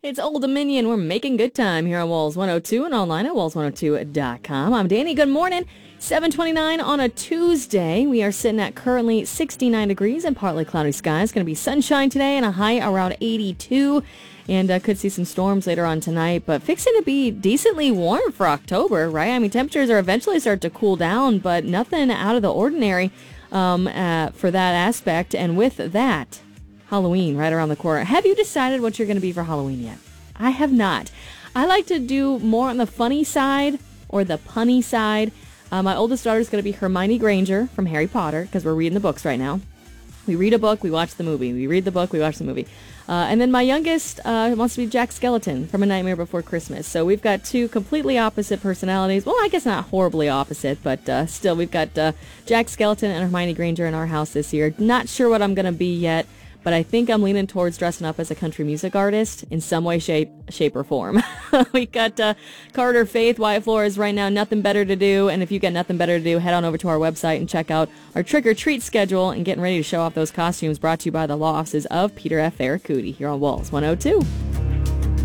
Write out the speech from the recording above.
It's Old Dominion. We're making good time here on Walls 102 and online at walls102.com. I'm Danny. Good morning. 7:29 on a Tuesday. We are sitting at currently 69 degrees and partly cloudy skies. Going to be sunshine today and a high around 82. And could see some storms later on tonight, but fixing to be decently warm for October, right? I mean, temperatures are eventually start to cool down, but nothing out of the ordinary for that aspect. And with that, Halloween right around the corner. Have you decided what you're going to be for Halloween yet? I have not. I like to do more on the funny side or the punny side. My oldest daughter is going to be Hermione Granger from Harry Potter because we're reading the books right now. We read a book, we watch the movie. We read the book, we watch the movie. And then my youngest wants to be Jack Skellington from A Nightmare Before Christmas. So we've got two completely opposite personalities. Well, I guess not horribly opposite, but still we've got Jack Skellington and Hermione Granger in our house this year. Not sure what I'm going to be yet, but I think I'm leaning towards dressing up as a country music artist in some way, shape, or form. We got Carter Faith, Wyatt Flores right now, Nothing Better to Do. And if you got nothing better to do, head on over to our website and check out our trick-or-treat schedule and getting ready to show off those costumes brought to you by the law offices of Peter F. Ferracuti here on Walls 102.